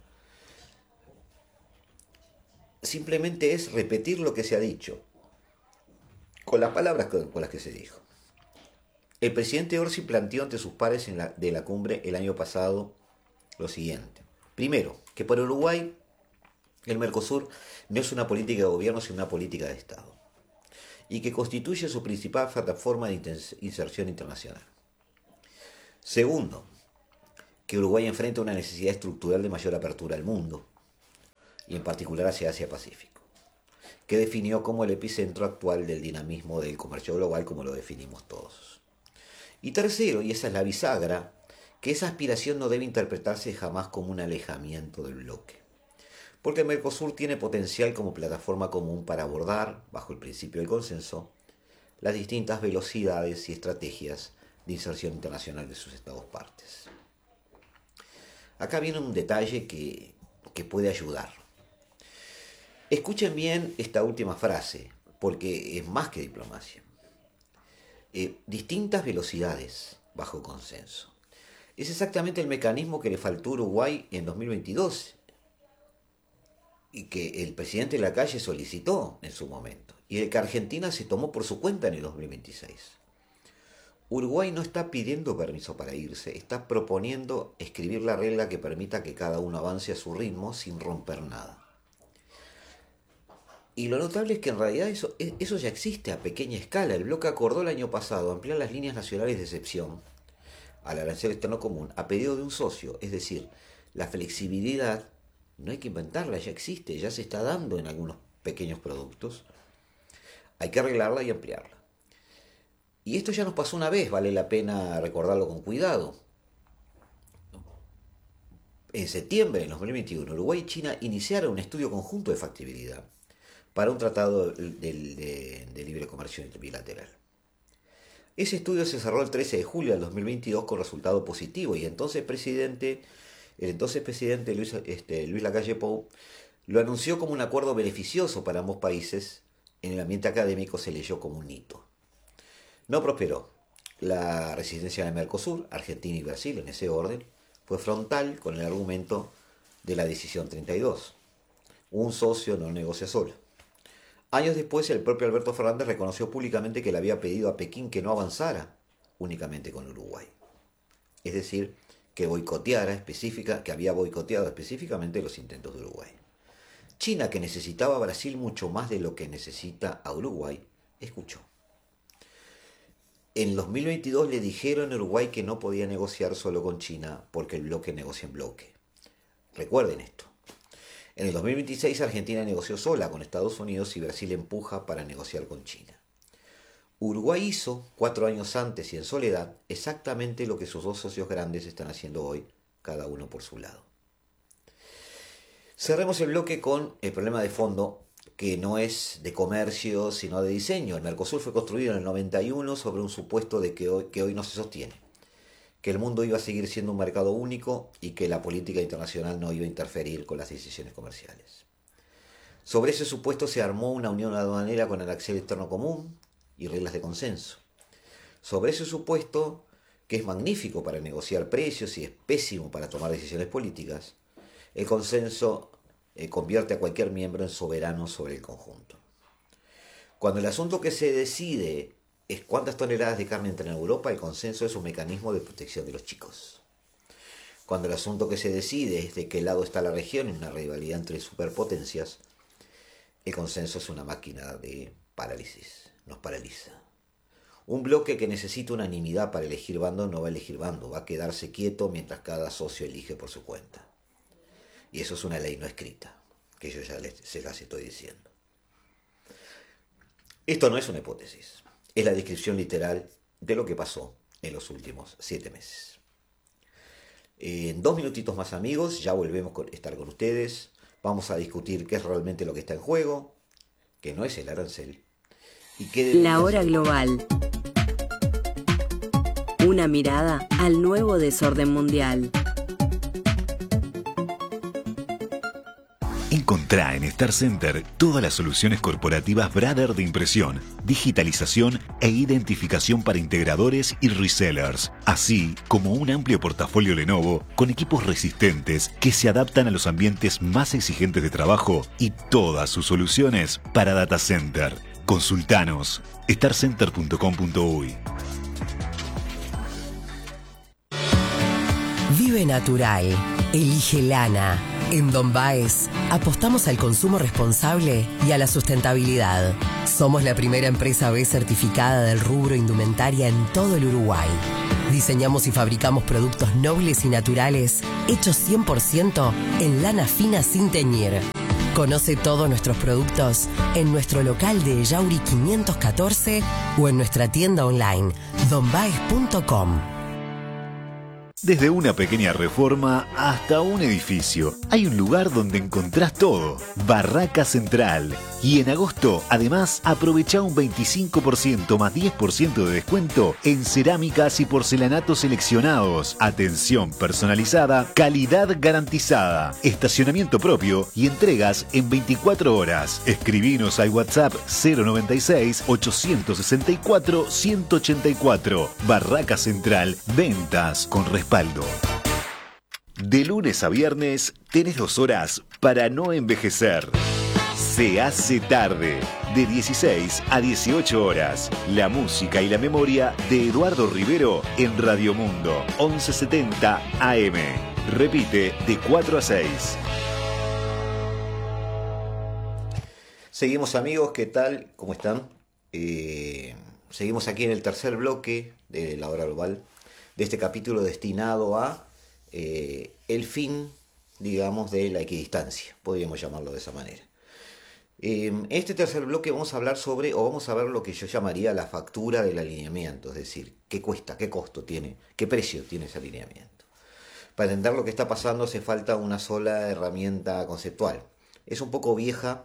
simplemente es repetir lo que se ha dicho, con las palabras con, con las que se dijo. El presidente Orsi planteó ante sus pares en la, de la cumbre el año pasado lo siguiente. Primero, que para Uruguay el Mercosur no es una política de gobierno, sino una política de Estado, y que constituye su principal plataforma de inserción internacional. Segundo, que Uruguay enfrenta una necesidad estructural de mayor apertura al mundo, y en particular hacia Asia-Pacífico, que definió como el epicentro actual del dinamismo del comercio global, como lo definimos todos. Y tercero, y esa es la bisagra, que esa aspiración no debe interpretarse jamás como un alejamiento del bloque, porque el Mercosur tiene potencial como plataforma común para abordar, bajo el principio del consenso, las distintas velocidades y estrategias de inserción internacional de sus estados partes. Acá viene un detalle que, que puede ayudar. Escuchen bien esta última frase, porque es más que diplomacia. Eh, distintas velocidades bajo consenso. Es exactamente el mecanismo que le faltó a Uruguay en dos mil veintidós y que el presidente Lacalle solicitó en su momento y el que Argentina se tomó por su cuenta en el dos mil veintiséis. Uruguay no está pidiendo permiso para irse, está proponiendo escribir la regla que permita que cada uno avance a su ritmo sin romper nada. Y lo notable es que en realidad eso, eso ya existe a pequeña escala. El bloque acordó el año pasado ampliar las líneas nacionales de excepción al arancel externo común a pedido de un socio. Es decir, la flexibilidad no hay que inventarla, ya existe, ya se está dando en algunos pequeños productos. Hay que arreglarla y ampliarla. Y esto ya nos pasó una vez, vale la pena recordarlo con cuidado. En septiembre de dos mil veintiuno, Uruguay y China iniciaron un estudio conjunto de factibilidad para un tratado de, de, de libre comercio bilateral. Ese estudio se cerró el trece de julio del dos mil veintidós con resultado positivo y entonces presidente, el entonces presidente Luis, este, Luis Lacalle Pou lo anunció como un acuerdo beneficioso para ambos países. En el ambiente académico se leyó como un hito. No prosperó. La resistencia de Mercosur, Argentina y Brasil en ese orden, fue frontal con el argumento de la decisión treinta y dos. Un socio no negocia solo. Años después, el propio Alberto Fernández reconoció públicamente que le había pedido a Pekín que no avanzara únicamente con Uruguay. Es decir, que boicoteara específica, que había boicoteado específicamente los intentos de Uruguay. China, que necesitaba a Brasil mucho más de lo que necesita a Uruguay, escuchó. En dos mil veintidós le dijeron a Uruguay que no podía negociar solo con China porque el bloque negocia en bloque. Recuerden esto. En el dos mil veintiséis Argentina negoció sola con Estados Unidos y Brasil empuja para negociar con China. Uruguay hizo, cuatro años antes y en soledad, exactamente lo que sus dos socios grandes están haciendo hoy, cada uno por su lado. Cerremos el bloque con el problema de fondo, que no es de comercio, sino de diseño. El Mercosur fue construido en el noventa y uno sobre un supuesto de que hoy, que hoy no se sostiene, que el mundo iba a seguir siendo un mercado único y que la política internacional no iba a interferir con las decisiones comerciales. Sobre ese supuesto se armó una unión aduanera con el arancel externo común y reglas de consenso. Sobre ese supuesto, que es magnífico para negociar precios y es pésimo para tomar decisiones políticas, el consenso eh, convierte a cualquier miembro en soberano sobre el conjunto. Cuando el asunto que se decide es cuántas toneladas de carne entran en Europa, el consenso es un mecanismo de protección de los chicos. Cuando el asunto que se decide es de qué lado está la región en una rivalidad entre superpotencias, el consenso es una máquina de parálisis, nos paraliza. Un bloque que necesita unanimidad para elegir bando no va a elegir bando, va a quedarse quieto mientras cada socio elige por su cuenta. Y eso es una ley no escrita, que yo ya les, se las estoy diciendo. Esto no es una hipótesis, es la descripción literal de lo que pasó en los últimos siete meses. En dos minutitos más, amigos, ya volvemos a estar con ustedes. Vamos a discutir qué es realmente lo que está en juego, que no es el arancel. Y qué La hora global. Una mirada al nuevo desorden mundial. Encontrá en Star Center todas las soluciones corporativas Brother de impresión, digitalización e identificación para integradores y resellers, así como un amplio portafolio Lenovo con equipos resistentes que se adaptan a los ambientes más exigentes de trabajo y todas sus soluciones para data center. Consultanos star center punto com punto uy. Vive natural. Elige lana. En Don Baez apostamos al consumo responsable y a la sustentabilidad. Somos la primera empresa B certificada del rubro indumentaria en todo el Uruguay. Diseñamos y fabricamos productos nobles y naturales hechos cien por ciento en lana fina sin teñir. Conoce todos nuestros productos en nuestro local de Yauri quinientos catorce o en nuestra tienda online don baez punto com. Desde una pequeña reforma hasta un edificio, hay un lugar donde encontrás todo. Barraca Central. Y en agosto, además, aprovecha un veinticinco por ciento más diez por ciento de descuento en cerámicas y porcelanatos seleccionados. Atención personalizada, calidad garantizada, estacionamiento propio y entregas en veinticuatro horas. Escribinos al WhatsApp cero noventa y seis, ochocientos sesenta y cuatro, ciento ochenta y cuatro. Barraca Central, ventas con respaldo. De lunes a viernes tenés dos horas para no envejecer. Se hace tarde, de dieciséis a dieciocho horas. La música y la memoria de Eduardo Rivero en Radio Mundo, once setenta A M. Repite, de cuatro a seis. Seguimos, amigos, ¿qué tal? ¿Cómo están? Eh, seguimos aquí en el tercer bloque de la hora global. de este capítulo destinado a eh, el fin, digamos, de la equidistancia, podríamos llamarlo de esa manera. En este tercer bloque vamos a hablar sobre, o vamos a ver lo que yo llamaría la factura del alineamiento, es decir, qué cuesta, qué costo tiene, qué precio tiene ese alineamiento. Para entender lo que está pasando hace falta una sola herramienta conceptual. Es un poco vieja,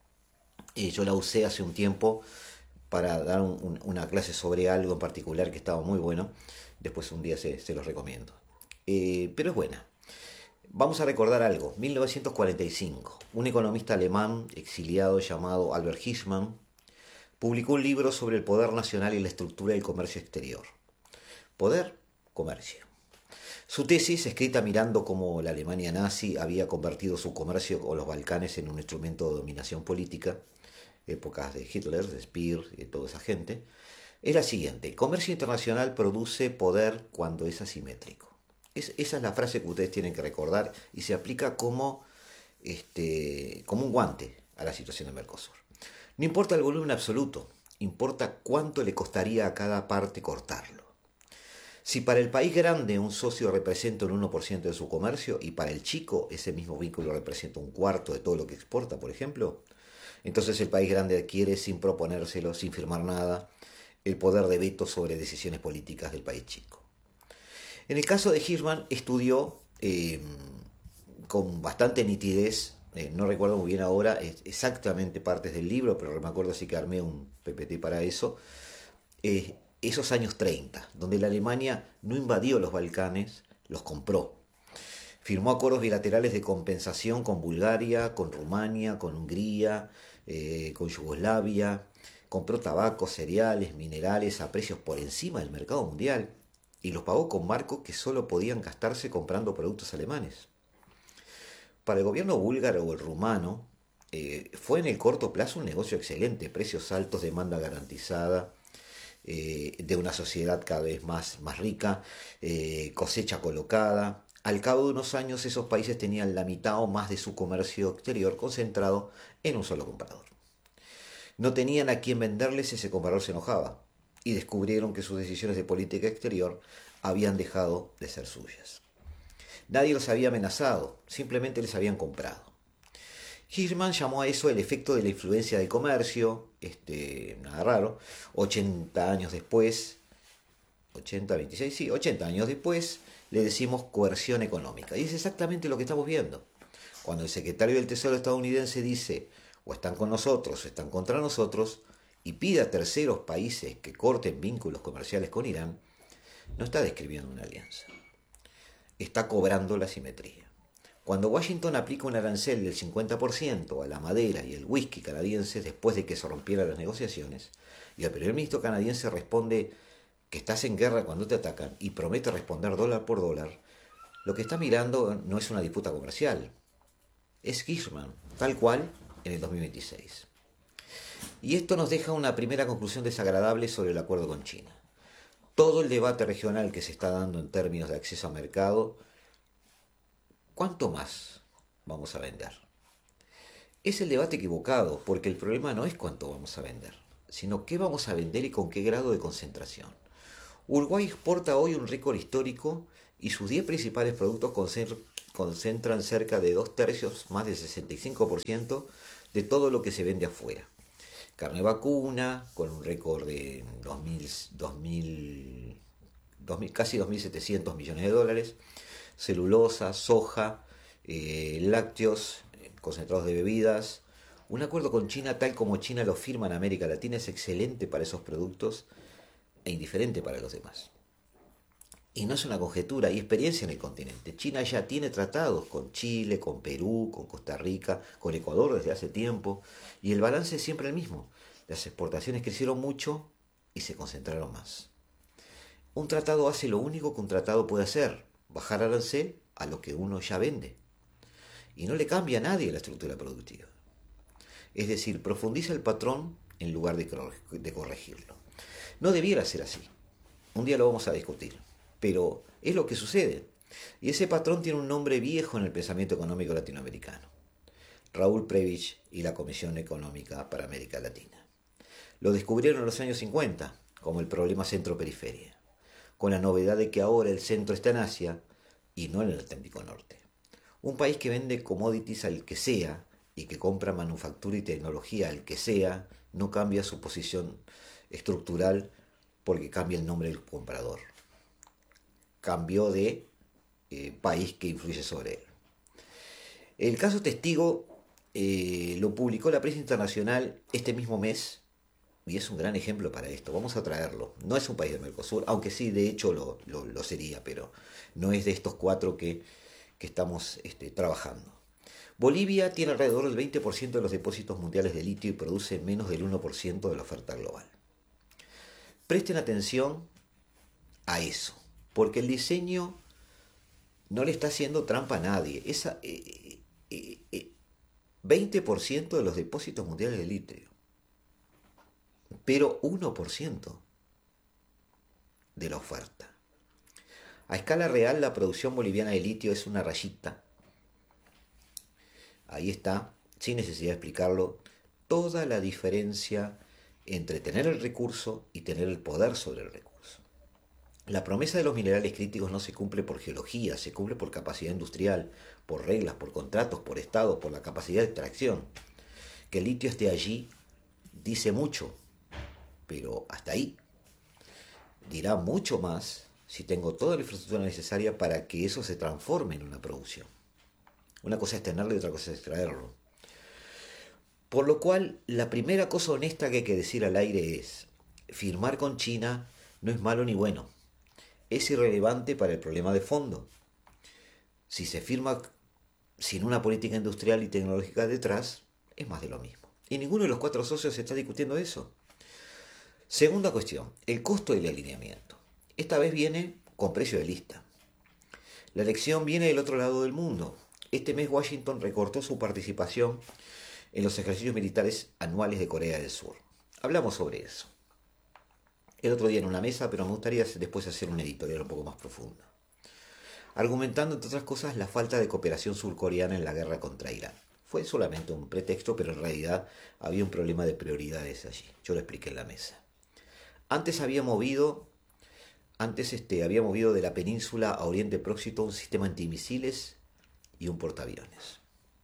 eh, yo la usé hace un tiempo para dar un, un, una clase sobre algo en particular que estaba muy bueno, después un día se, se los recomiendo. Eh, pero es buena. Vamos a recordar algo. mil novecientos cuarenta y cinco, un economista alemán exiliado llamado Albert Hirschman publicó un libro sobre el poder nacional y la estructura del comercio exterior. Poder, comercio. Su tesis, escrita mirando cómo la Alemania nazi había convertido su comercio con los Balcanes en un instrumento de dominación política, épocas de Hitler, de Speer y de toda esa gente, es la siguiente: el comercio internacional produce poder cuando es asimétrico. Es, esa es la frase que ustedes tienen que recordar y se aplica como, este, como un guante a la situación de Mercosur. No importa el volumen absoluto, importa cuánto le costaría a cada parte cortarlo. Si para el país grande un socio representa un uno por ciento de su comercio y para el chico ese mismo vínculo representa un cuarto de todo lo que exporta, por ejemplo, entonces el país grande adquiere, sin proponérselo, sin firmar nada, el poder de veto sobre decisiones políticas del país chico. En el caso de Hirschman estudió eh, con bastante nitidez, eh, no recuerdo muy bien ahora exactamente partes del libro, pero me acuerdo sí que armé un P P T para eso, eh, esos años treinta, donde la Alemania no invadió los Balcanes, los compró. Firmó acuerdos bilaterales de compensación con Bulgaria, con Rumania, con Hungría, eh, con Yugoslavia, compró tabaco, cereales, minerales a precios por encima del mercado mundial, y los pagó con marcos que solo podían gastarse comprando productos alemanes. Para el gobierno búlgaro o el rumano, eh, fue en el corto plazo un negocio excelente, precios altos, demanda garantizada, eh, de una sociedad cada vez más, más rica, eh, cosecha colocada. Al cabo de unos años esos países tenían la mitad o más de su comercio exterior concentrado en un solo comprador. No tenían a quién venderles, ese comprador se enojaba, y descubrieron que sus decisiones de política exterior habían dejado de ser suyas. Nadie los había amenazado, simplemente les habían comprado. Hirschman llamó a eso el efecto de la influencia del comercio, este, nada raro. ochenta años después, ochenta, veintiséis, sí, ochenta años después, le decimos coerción económica. Y es exactamente lo que estamos viendo. Cuando el secretario del Tesoro estadounidense dice, o están con nosotros o están contra nosotros, y pide a terceros países que corten vínculos comerciales con Irán, no está describiendo una alianza. Está cobrando la simetría. Cuando Washington aplica un arancel del cincuenta por ciento a la madera y el whisky canadienses después de que se rompieran las negociaciones, y el primer ministro canadiense responde que estás en guerra cuando te atacan y promete responder dólar por dólar, lo que está mirando no es una disputa comercial, es Hirschman, tal cual en el dos mil veintiséis. Y esto nos deja una primera conclusión desagradable sobre el acuerdo con China. Todo el debate regional que se está dando en términos de acceso a mercado, ¿cuánto más vamos a vender? Es el debate equivocado, porque el problema no es cuánto vamos a vender, sino qué vamos a vender y con qué grado de concentración. Uruguay exporta hoy un récord histórico y sus diez principales productos concentran cerca de dos tercios, más del sesenta y cinco por ciento de todo lo que se vende afuera. Carne vacuna, con un récord de dos mil, dos mil, dos mil, casi dos mil setecientos millones de dólares, celulosa, soja, eh, lácteos, eh, concentrados de bebidas. Un acuerdo con China tal como China lo firma en América Latina es excelente para esos productos e indiferente para los demás. Y no es una conjetura, hay experiencia en el continente. China ya tiene tratados con Chile, con Perú, con Costa Rica, con Ecuador desde hace tiempo, y el balance es siempre el mismo. Las exportaciones crecieron mucho y se concentraron más. Un tratado hace lo único que un tratado puede hacer, bajar arancel a lo que uno ya vende. Y no le cambia a nadie la estructura productiva. Es decir, profundiza el patrón en lugar de corregirlo. No debiera ser así. Un día lo vamos a discutir. Pero es lo que sucede. Y ese patrón tiene un nombre viejo en el pensamiento económico latinoamericano. Raúl Prebisch y la Comisión Económica para América Latina. Lo descubrieron en los años cincuenta como el problema centro-periferia. con la novedad de que ahora el centro está en Asia y no en el Atlántico Norte. Un país que vende commodities al que sea y que compra manufactura y tecnología al que sea, no cambia su posición estructural porque cambia el nombre del comprador. Cambió de eh, país que influye sobre él. El caso testigo eh, lo publicó la prensa internacional este mismo mes y es un gran ejemplo para esto. Vamos a traerlo. No es un país del Mercosur, aunque sí, de hecho lo, lo, lo sería, pero no es de estos cuatro que, que estamos este, trabajando. Bolivia tiene alrededor del veinte por ciento de los depósitos mundiales de litio y produce menos del uno por ciento de la oferta global. Presten atención a eso, porque el diseño no le está haciendo trampa a nadie. Esa, eh, eh, eh, veinte por ciento de los depósitos mundiales de litio, pero uno por ciento de la oferta. A escala real, la producción boliviana de litio es una rayita. Ahí está, sin necesidad de explicarlo, toda la diferencia entre tener el recurso y tener el poder sobre el recurso. La promesa de los minerales críticos no se cumple por geología, se cumple por capacidad industrial, por reglas, por contratos, por estado, por la capacidad de extracción. Que el litio esté allí dice mucho, pero hasta ahí. Dirá mucho más si tengo toda la infraestructura necesaria para que eso se transforme en una producción. Una cosa es tenerlo y otra cosa es extraerlo. Por lo cual, la primera cosa honesta que hay que decir al aire es: firmar con China no es malo ni bueno. Es irrelevante para el problema de fondo. Si se firma sin una política industrial y tecnológica detrás, es más de lo mismo. Y ninguno de los cuatro socios está discutiendo eso. Segunda cuestión, el costo del alineamiento. Esta vez viene con precio de lista. La elección viene del otro lado del mundo. Este mes Washington recortó su participación en los ejercicios militares anuales de Corea del Sur. Hablamos sobre eso el otro día en una mesa, pero me gustaría después hacer un editorial un poco más profundo, argumentando, entre otras cosas, la falta de cooperación surcoreana en la guerra contra Irán. Fue solamente un pretexto, pero en realidad había un problema de prioridades allí. Yo lo expliqué en la mesa. Antes había movido, antes este, había movido de la península a Oriente Próximo un sistema antimisiles y un portaaviones.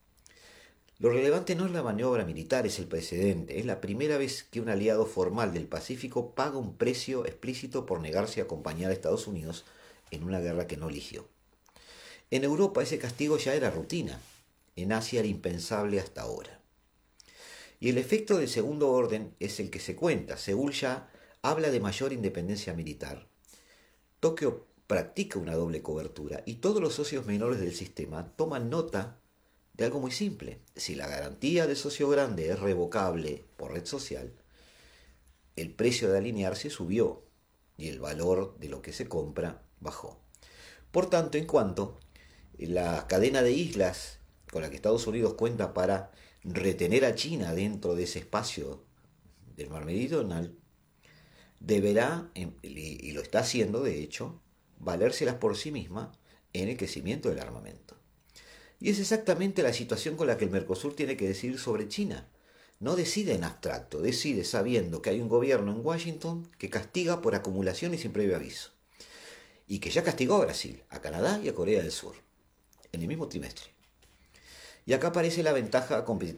Lo relevante no es la maniobra militar, es el precedente. Es la primera vez que un aliado formal del Pacífico paga un precio explícito por negarse a acompañar a Estados Unidos en una guerra que no eligió. En Europa ese castigo ya era rutina. En Asia era impensable hasta ahora. Y el efecto del segundo orden es el que se cuenta. Seúl ya habla de mayor independencia militar. Tokio practica una doble cobertura y todos los socios menores del sistema toman nota de algo muy simple. Si la garantía de socio grande es revocable por red social, el precio de alinearse subió y el valor de lo que se compra bajó. Por tanto, en cuanto la cadena de islas con la que Estados Unidos cuenta para retener a China dentro de ese espacio del Mar Meridional, deberá, y lo está haciendo de hecho, valérselas por sí misma en el crecimiento del armamento. Y es exactamente la situación con la que el Mercosur tiene que decidir sobre China. No decide en abstracto, decide sabiendo que hay un gobierno en Washington que castiga por acumulación y sin previo aviso. Y que ya castigó a Brasil, a Canadá y a Corea del Sur, en el mismo trimestre. Y acá aparece la ventaja competitiva